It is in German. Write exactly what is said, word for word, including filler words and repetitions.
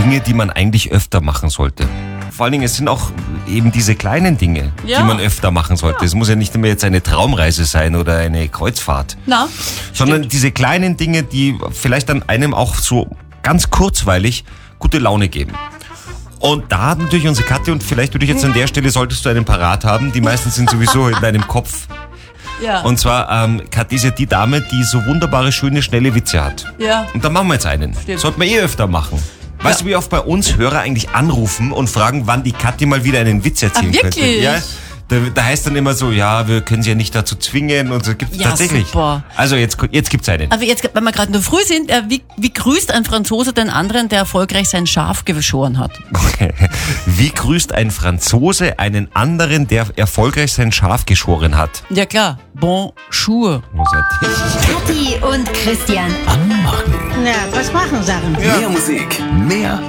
Dinge, die man eigentlich öfter machen sollte. Vor allen Dingen, es sind auch eben diese kleinen Dinge, Ja. die man öfter machen sollte. Es muss ja nicht immer jetzt eine Traumreise sein oder eine Kreuzfahrt. Na, Sondern diese kleinen Dinge, die vielleicht dann einem auch so ganz kurzweilig gute Laune geben. Und da hat natürlich unsere Kathi, und vielleicht würde ich jetzt an der Stelle, solltest du einen parat haben, die meisten sind sowieso in deinem Kopf. ja. Und zwar, ähm, Kathi ist ja die Dame, die so wunderbare, schöne, schnelle Witze hat. Ja. Und da machen wir jetzt einen. Stimmt. Sollten wir eh öfter machen. Weißt du, wie oft bei uns Hörer eigentlich anrufen und fragen, wann die Kathi mal wieder einen Witz erzählen Ah, könnte? wirklich? Ja. Da, da heißt dann immer so, ja, wir können sie ja nicht dazu zwingen und so. Gibt's Ja, tatsächlich. super. Also jetzt, jetzt gibt's einen. Aber jetzt, wenn wir gerade nur früh sind, äh, wie, wie grüßt ein Franzose den anderen, der erfolgreich sein Schaf geschoren hat? Wie grüßt ein Franzose einen anderen, der erfolgreich sein Schaf geschoren hat? Ja klar, bonjour. Großartig. Kathi und Christian. Anmachen. Na, was machen Sachen? Mehr Musik, mehr